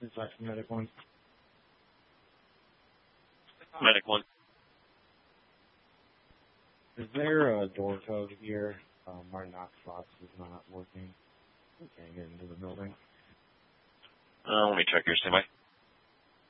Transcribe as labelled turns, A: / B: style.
A: It's like Medic 1.
B: Medic 1.
A: Is there a door code here? Our Knox box is not working. We can't get into the building.
B: Let me check your standby.